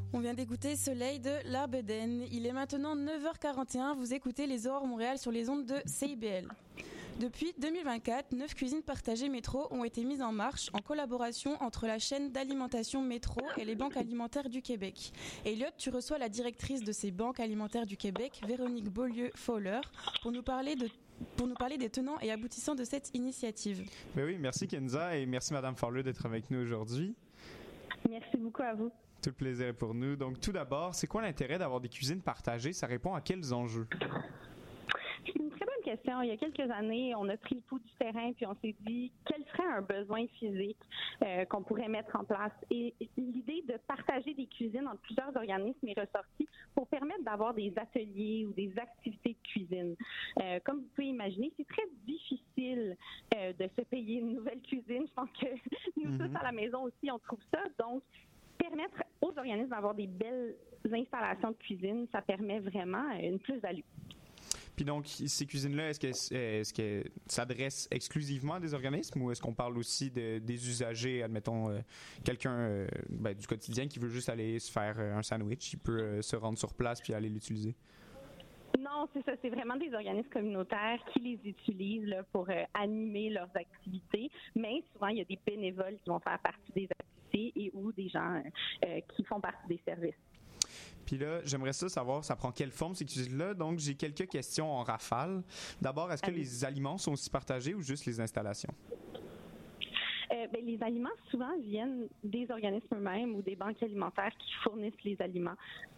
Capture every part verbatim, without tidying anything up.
On vient d'écouter Soleil de l'Arbeden. Il est maintenant neuf heures quarante et un. Vous écoutez les Aurores Montréal sur les ondes de C I B L. Depuis deux mille vingt-quatre, neuf cuisines partagées Métro ont été mises en marche en collaboration entre la chaîne d'alimentation Métro et les banques alimentaires du Québec. Elliot, tu reçois la directrice de ces banques alimentaires du Québec, Véronique Beaulieu-Fowler, pour nous parler de pour nous parler des tenants et aboutissants de cette initiative. Ben oui, merci Kenza et merci Madame Fowler d'être avec nous aujourd'hui. Merci beaucoup à vous. Tout le plaisir est pour nous. Donc tout d'abord, c'est quoi l'intérêt d'avoir des cuisines partagées? Ça répond à quels enjeux? C'est une très bonne question. Il y a quelques années, on a pris le pouls du terrain puis on s'est dit quel serait un besoin physique euh, qu'on pourrait mettre en place. Et l'idée de partager des cuisines entre plusieurs organismes est ressortie pour permettre d'avoir des ateliers ou des activités de cuisine. Euh, comme vous pouvez imaginer, c'est très difficile euh, de se payer une nouvelle cuisine. Je pense que nous mm-hmm. tous à la maison aussi, on trouve ça. Donc, permettre aux organismes d'avoir des belles installations de cuisine, ça permet vraiment une plus-value. Puis donc, ces cuisines-là, est-ce qu'elles est-ce qu'elles s'adressent exclusivement à des organismes ou est-ce qu'on parle aussi de, des usagers, admettons, euh, quelqu'un euh, ben, du quotidien qui veut juste aller se faire un sandwich, il peut euh, se rendre sur place puis aller l'utiliser? Non, c'est ça. C'est vraiment des organismes communautaires qui les utilisent là, pour euh, animer leurs activités. Mais souvent, il y a des bénévoles qui vont faire partie des activités et ou des gens euh, qui font partie des services. Puis là, j'aimerais ça savoir, ça prend quelle forme ces cuisines-là? Donc, j'ai quelques questions en rafale. D'abord, est-ce que Allez. les aliments sont aussi partagés ou juste les installations? Euh, ben, les aliments, souvent, viennent des organismes eux-mêmes ou des banques alimentaires qui fournissent les aliments.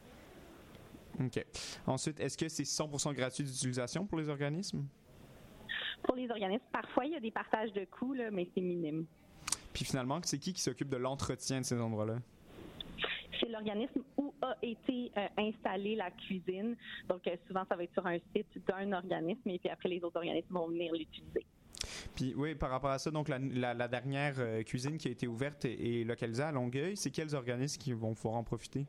OK. Ensuite, est-ce que c'est cent pour cent gratuit d'utilisation pour les organismes? Pour les organismes, parfois, il y a des partages de coûts, là, mais c'est minime. Puis finalement, c'est qui qui s'occupe de l'entretien de ces endroits-là? C'est l'organisme où a été euh, installée la cuisine. Donc, euh, souvent, ça va être sur un site d'un organisme et puis après, les autres organismes vont venir l'utiliser. Puis oui, par rapport à ça, donc la, la, la dernière euh, cuisine qui a été ouverte et, et localisée à Longueuil, c'est quels organismes qui vont pouvoir en profiter?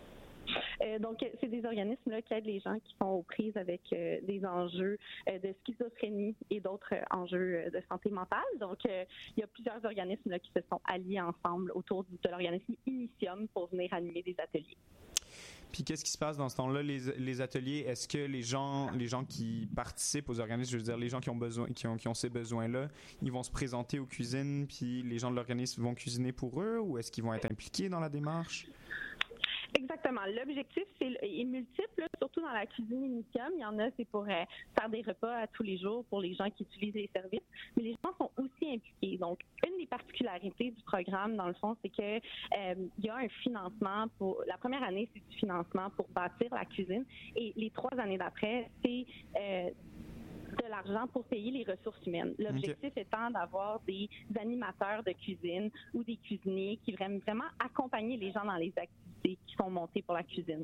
Euh, donc, c'est des organismes là, qui aident les gens qui sont aux prises avec euh, des enjeux euh, de schizophrénie et d'autres euh, enjeux euh, de santé mentale. Donc, euh, il y a plusieurs organismes là, qui se sont alliés ensemble autour de l'organisme Initium pour venir animer des ateliers. Puis qu'est-ce qui se passe dans ce temps-là, les, les ateliers? Est-ce que les gens, les gens qui participent aux organismes, je veux dire les gens qui ont besoin, qui ont, qui ont ces besoins-là, ils vont se présenter aux cuisines, puis les gens de l'organisme vont cuisiner pour eux, ou est-ce qu'ils vont être impliqués dans la démarche? Exactement. L'objectif c'est, est multiple, surtout dans la cuisine Initium. Il y en a, c'est pour euh, faire des repas à tous les jours pour les gens qui utilisent les services, mais les gens sont aussi impliqués. Donc, une des particularités du programme, dans le fond, c'est que euh, il y a un financement pour la première année, c'est du financement pour bâtir la cuisine, et les trois années d'après, c'est euh, de l'argent pour payer les ressources humaines. L'objectif okay. étant d'avoir des animateurs de cuisine ou des cuisiniers qui viennent vraiment accompagner les gens dans les activités qui sont montées pour la cuisine.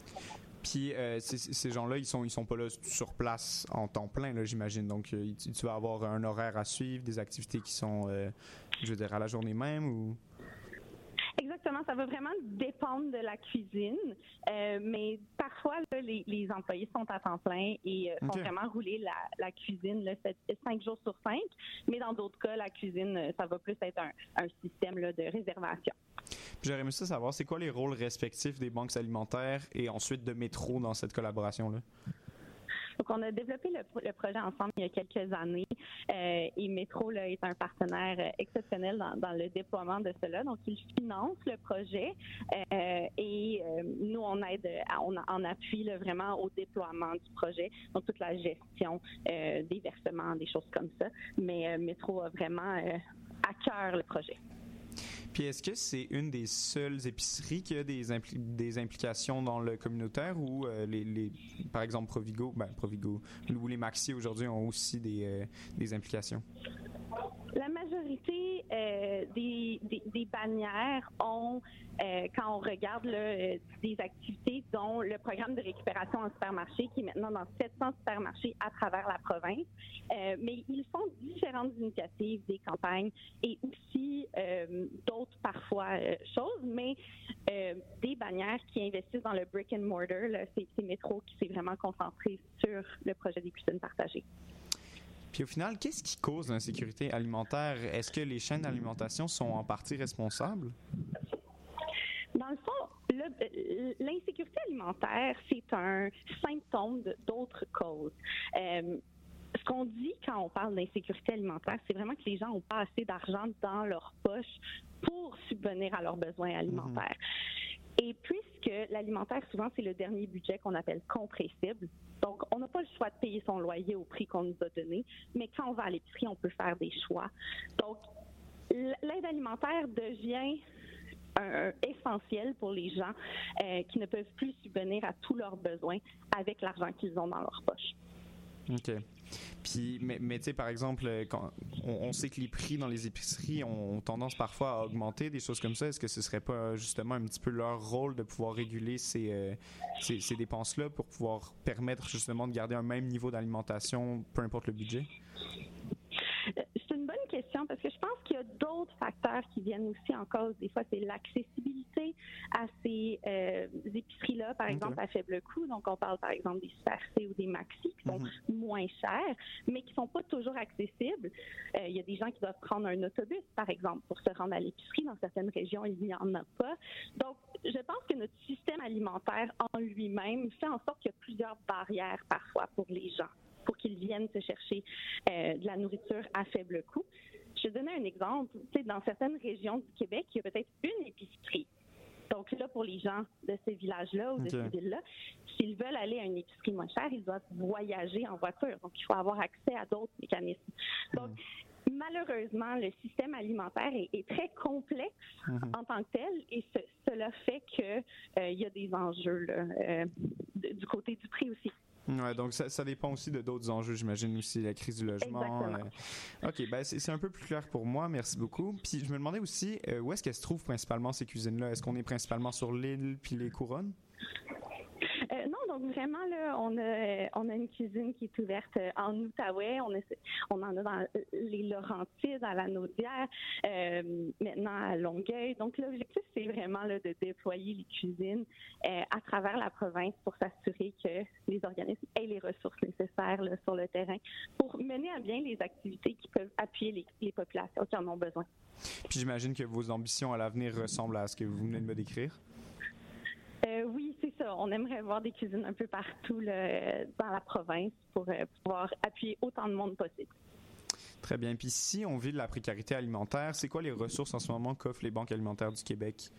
Puis euh, ces, ces gens-là, ils sont ils sont pas là sur place en temps plein, là, j'imagine. Donc euh, tu, tu vas avoir un horaire à suivre, des activités qui sont, euh, je veux dire, à la journée même ou... Exactement, ça va vraiment dépendre de la cuisine, euh, mais parfois là, les, les employés sont à temps plein et euh, font okay. vraiment rouler la, la cuisine là, cinq jours sur cinq, mais dans d'autres cas, la cuisine, ça va plus être un, un système là, de réservation. Puis j'aurais aimé ça savoir, c'est quoi les rôles respectifs des banques alimentaires et ensuite de Métro dans cette collaboration-là? Donc, on a développé le, le projet ensemble il y a quelques années euh, et Métro là, est un partenaire exceptionnel dans, dans le déploiement de cela. Donc, il finance le projet euh, et euh, nous, on aide, on, on appuie là, vraiment au déploiement du projet, donc toute la gestion euh, des versements, des choses comme ça. Mais euh, Métro a vraiment euh, à cœur le projet. Puis est-ce que c'est une des seules épiceries qui a des, impli- des implications dans le communautaire ou euh, les, les, par exemple Provigo, ben Provigo ou les Maxi aujourd'hui ont aussi des, euh, des implications? La majorité euh, des, des, des bannières ont, euh, quand on regarde là, euh, des activités, dont le programme de récupération en supermarché, qui est maintenant dans sept cents supermarchés à travers la province. Euh, mais ils font différentes initiatives, des campagnes et aussi euh, d'autres parfois euh, choses, mais euh, des bannières qui investissent dans le brick and mortar. Là, c'est, c'est Métro qui s'est vraiment concentré sur le projet des cuisines partagées. Puis au final, qu'est-ce qui cause l'insécurité alimentaire? Est-ce que les chaînes d'alimentation sont en partie responsables? Dans le fond, le, l'insécurité alimentaire, c'est un symptôme de, d'autres causes. Euh, ce qu'on dit quand on parle d'insécurité alimentaire, c'est vraiment que les gens n'ont pas assez d'argent dans leur poche pour subvenir à leurs besoins alimentaires. Mmh. Et puisque l'alimentaire, souvent, c'est le dernier budget qu'on appelle compressible, donc on n'a pas le choix de payer son loyer au prix qu'on nous a donné, mais quand on va à l'épicerie, on peut faire des choix. Donc, l'aide alimentaire devient un, essentiel pour les gens euh, qui ne peuvent plus subvenir à tous leurs besoins avec l'argent qu'ils ont dans leur poche. OK. Puis, mais, mais tu sais, par exemple, quand on, on sait que les prix dans les épiceries ont tendance parfois à augmenter, des choses comme ça. Est-ce que ce serait pas justement un petit peu leur rôle de pouvoir réguler ces, euh, ces, ces dépenses-là pour pouvoir permettre justement de garder un même niveau d'alimentation, peu importe le budget? C'est une bonne question parce que je pense qu'il y a d'autres facteurs qui viennent aussi en cause. Des fois, c'est l'accessibilité à ces euh, épiceries-là, par exemple, okay. à faible coût. Donc, on parle par exemple des Super C ou des Maxi qui sont mm-hmm. moins chers, mais qui ne sont pas toujours accessibles. Euh, il y a des gens qui doivent prendre un autobus, par exemple, pour se rendre à l'épicerie. Dans certaines régions, il n'y en a pas. Donc, je pense que notre système alimentaire en lui-même fait en sorte qu'il y a plusieurs barrières parfois pour les gens, pour qu'ils viennent se chercher euh, de la nourriture à faible coût. Je vais donner un exemple. Tu sais, dans certaines régions du Québec, il y a peut-être une épicerie. Donc là, pour les gens de ces villages-là ou de okay. ces villes-là, s'ils veulent aller à une épicerie moins chère, ils doivent voyager en voiture. Donc, il faut avoir accès à d'autres mécanismes. Donc, mmh. malheureusement, le système alimentaire est, est très complexe mmh. en tant que tel et ce, cela fait qu'il euh, y a des enjeux là, euh, de, du côté du prix aussi. Ouais, donc ça, ça dépend aussi de d'autres enjeux, j'imagine aussi la crise du logement. Euh... OK, ben c'est, c'est un peu plus clair pour moi, merci beaucoup. Puis je me demandais aussi, euh, où est-ce qu'elles se trouvent principalement ces cuisines-là? Est-ce qu'on est principalement sur l'île puis les couronnes? Euh, non, donc vraiment, là, on a, on a une cuisine qui est ouverte en Outaouais, on, a, on en a dans les Laurentides, à la Naudière, euh, maintenant à Longueuil. Donc, l'objectif, c'est vraiment là, de déployer les cuisines euh, à travers la province pour s'assurer que les organismes aient les ressources nécessaires là, sur le terrain pour mener à bien les activités qui peuvent appuyer les, les populations qui en ont besoin. Puis j'imagine que vos ambitions à l'avenir ressemblent à ce que vous venez de me décrire. Euh, oui, c'est ça. On aimerait voir des cuisines un peu partout là, dans la province pour euh, pouvoir appuyer autant de monde possible. Très bien. Puis si on vit de la précarité alimentaire, c'est quoi les ressources en ce moment qu'offrent les banques alimentaires du Québec?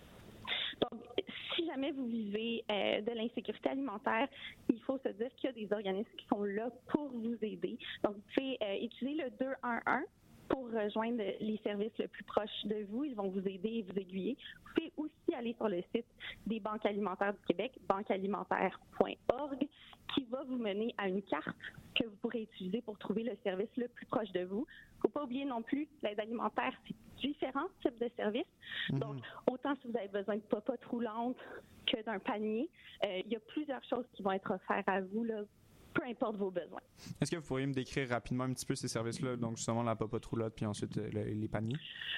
Donc, si jamais vous vivez euh, de l'insécurité alimentaire, il faut se dire qu'il y a des organismes qui sont là pour vous aider. Donc, vous pouvez euh, utiliser le deux un un pour rejoindre les services le plus proches de vous. Ils vont vous aider et vous aiguiller. Vous pouvez aussi aller sur le site des banques alimentaires du Québec, banque alimentaire point org, qui va vous mener à une carte que vous pourrez utiliser pour trouver le service le plus proche de vous. Il ne faut pas oublier non plus, l'aide alimentaire, c'est différents types de services. Mm-hmm. Donc, autant si vous avez besoin de popote roulante que d'un panier, euh, il y a plusieurs choses qui vont être offertes à vous, là, peu importe vos besoins. Est-ce que vous pourriez me décrire rapidement un petit peu ces services-là, donc justement la popote roulotte, puis ensuite euh, le, les paniers?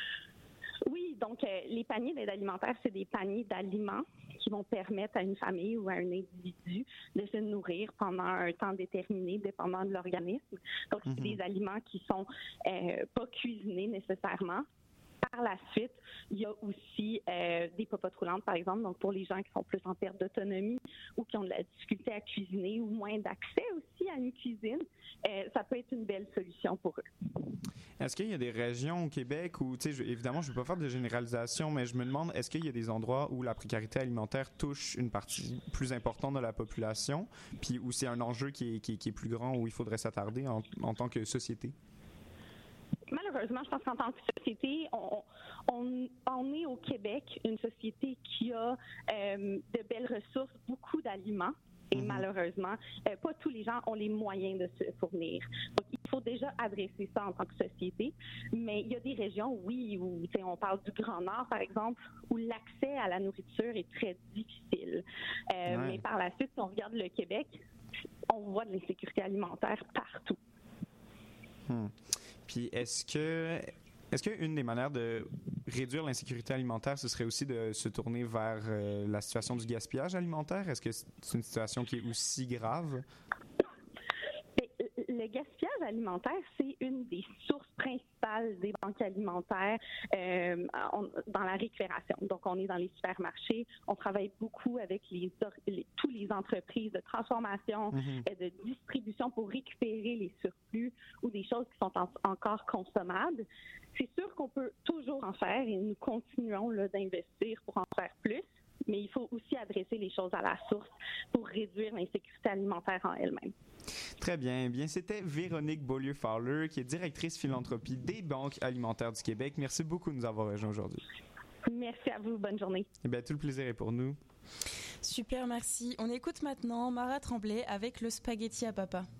Oui, donc euh, les paniers d'aide alimentaire, c'est des paniers d'aliments qui vont permettre à une famille ou à un individu de se nourrir pendant un temps déterminé, dépendant de l'organisme. Donc, c'est mm-hmm. des aliments qui sont euh, pas cuisinés nécessairement. Par la suite, il y a aussi euh, des popotes roulantes, par exemple, donc pour les gens qui sont plus en perte d'autonomie ou qui ont de la difficulté à cuisiner ou moins d'accès aussi à une cuisine, euh, ça peut être une belle solution pour eux. Est-ce qu'il y a des régions au Québec où, tu sais, évidemment, je ne veux pas faire de généralisation, mais je me demande, est-ce qu'il y a des endroits où la précarité alimentaire touche une partie plus importante de la population, puis où c'est un enjeu qui est, qui est, qui est plus grand, où il faudrait s'attarder en, en tant que société? Malheureusement, je pense qu'en tant que société, on, on, on est au Québec une société qui a euh, de belles ressources, beaucoup d'aliments. Et mm-hmm. malheureusement, euh, pas tous les gens ont les moyens de se fournir. Donc, il faut déjà adresser ça en tant que société. Mais il y a des régions, oui, où on parle du Grand Nord, par exemple, où l'accès à la nourriture est très difficile. Euh, ouais. Mais par la suite, si on regarde le Québec, on voit de l'insécurité alimentaire partout. Hmm. Puis est-ce que est-ce qu'une des manières de réduire l'insécurité alimentaire, ce serait aussi de se tourner vers euh, la situation du gaspillage alimentaire? Est-ce que c'est une situation qui est aussi grave? le gaspillage alimentaire, c'est une des sources principales des banques alimentaires euh, on, dans la récupération. Donc, on est dans les supermarchés, on travaille beaucoup avec les, les toutes les entreprises de transformation mm-hmm. et de distribution pour récupérer les surplus ou des choses qui sont en, encore consommables. C'est sûr qu'on peut toujours en faire et nous continuons là, d'investir pour en faire plus, mais il faut aussi adresser les choses à la source pour réduire l'insécurité alimentaire en elle-même. Très bien. Eh bien, c'était Véronique Beaulieu-Fowler, qui est directrice philanthropie des banques alimentaires du Québec. Merci beaucoup de nous avoir rejoints aujourd'hui. Merci à vous. Bonne journée. Eh bien, tout le plaisir est pour nous. Super, merci. On écoute maintenant Mara Tremblay avec le spaghetti à papa.